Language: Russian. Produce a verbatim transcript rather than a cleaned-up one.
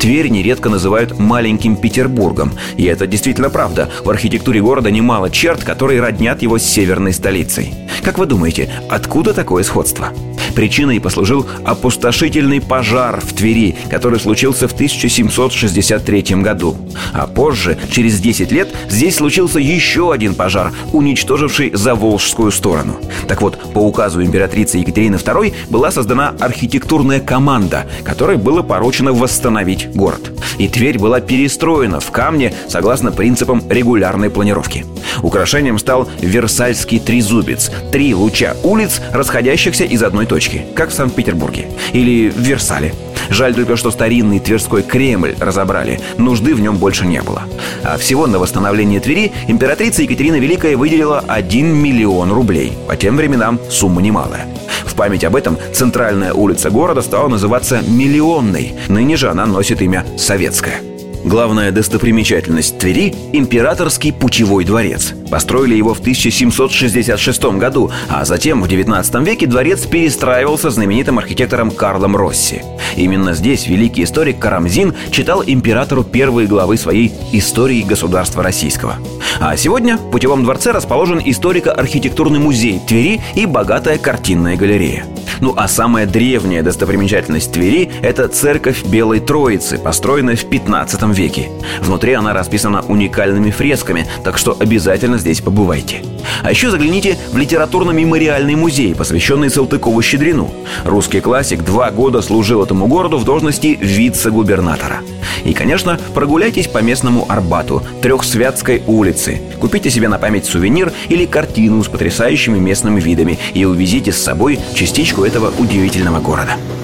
Тверь нередко называют «маленьким Петербургом». И это действительно правда. В архитектуре города немало черт, которые роднят его с северной столицей. Как вы думаете, откуда такое сходство? Причиной послужил опустошительный пожар в Твери, который случился в тысяча семьсот шестьдесят третьем году. А позже, через десять лет, здесь случился еще один пожар, уничтоживший Заволжскую сторону. Так вот, по указу императрицы Екатерины второй была создана архитектурная команда, которой было поручено восстановить город. И Тверь была перестроена в камне согласно принципам регулярной планировки. Украшением стал Версальский трезубец – три луча улиц, расходящихся из одной точки, как в Санкт-Петербурге или в Версале. Жаль только, что старинный Тверской Кремль разобрали, нужды в нем больше не было. А всего на восстановление Твери императрица Екатерина Великая выделила один миллион рублей. По тем временам сумма немалая. В память об этом центральная улица города стала называться Миллионной. Ныне же она носит имя Советская. Главная достопримечательность Твери – Императорский путевой дворец. Построили его в тысяча семьсот шестьдесят шестом году, а затем в девятнадцатом веке дворец перестраивался знаменитым архитектором Карлом Росси. Именно здесь великий историк Карамзин читал императору первые главы своей «Истории государства российского». А сегодня в Путевом дворце расположен историко-архитектурный музей Твери и богатая картинная галерея. Ну а самая древняя достопримечательность Твери – это церковь Белой Троицы, построенная в пятнадцатом веке. Внутри она расписана уникальными фресками, так что обязательно здесь побывайте. А еще загляните в литературно-мемориальный музей, посвященный Салтыкову-Щедрину. Русский классик два года служил этому городу в должности вице-губернатора. И, конечно, прогуляйтесь по местному Арбату, Трехсвятской улице. Купите себе на память сувенир или картину с потрясающими местными видами и увезите с собой частичку этого удивительного города.